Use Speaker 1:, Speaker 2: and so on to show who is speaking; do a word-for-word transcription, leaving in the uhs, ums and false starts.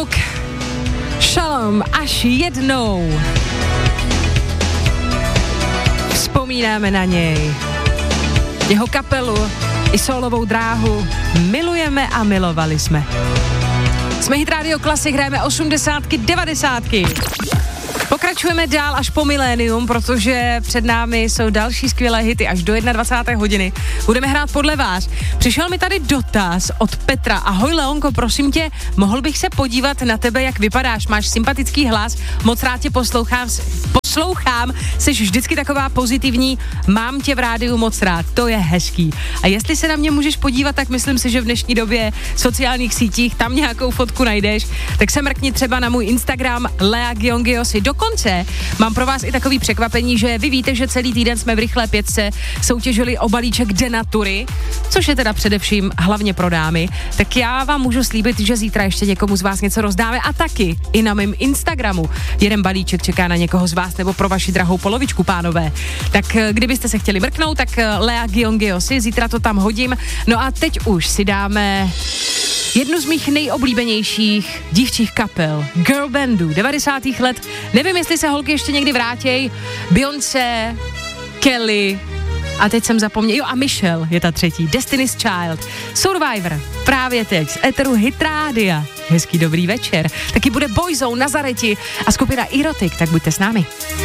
Speaker 1: Pamuk, Shalom, až jednou vzpomínáme na něj. Jeho kapelu i solovou dráhu milujeme a milovali jsme. Jsme Hit Radio Classic, hrajeme osmdesátky, devadesátky. Pokračujeme dál až po milénium, protože před námi jsou další skvělé hity až do dvacáté jedné hodiny. Budeme hrát podle vás. Přišel mi tady dotaz od Petra. Ahoj Leonko, prosím tě, mohl bych se podívat na tebe, jak vypadáš? Máš sympatický hlas, moc rád tě poslouchám, poslouchám, jsi vždycky taková pozitivní, mám tě v rádiu moc rád, to je hezký. A jestli se na mě můžeš podívat, tak myslím si, že v dnešní době v sociálních sítích tam nějakou fotku najdeš, tak se mrkni třeba na můj Instagram Lea Gyongyosi. Dokonce mám pro vás i takový překvapení, že vy víte, že celý týden jsme v Rychlé pětce soutěžili o balíček Denatury, což je teda především hlavně pro dámy, tak já vám můžu slíbit, že zítra ještě někomu z vás něco rozdáme a taky i na mém Instagramu jeden balíček čeká na někoho z vás nebo pro vaši drahou polovičku, pánové. Tak kdybyste se chtěli mrknout, tak Lea Gyongyosi, zítra to tam hodím. No a teď už si dáme jednu z mých nejoblíbenějších dívčích kapel, girl bandů devadesátých let. Nevím, jestli se holky ještě někdy vrátěj. Beyoncé, Kelly a teď jsem zapomněl, jo a Michelle je ta třetí, Destiny's Child, Survivor, právě teď z éteru Hit Rádia. Hezký dobrý večer. Taky bude Boyzone, Nazareti a skupina Erotic, tak buďte s námi.